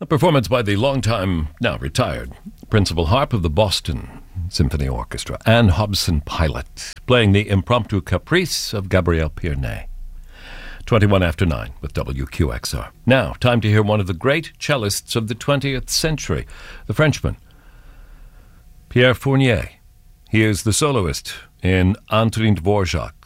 A performance by the long-time, now retired, principal harp of the Boston Symphony Orchestra, Anne Hobson Pilot, playing the impromptu caprice of Gabriel Pierné. 21 after 9 with WQXR. Now, time to hear one of the great cellists of the 20th century, the Frenchman, Pierre Fournier. He is the soloist in Entre Dvorak,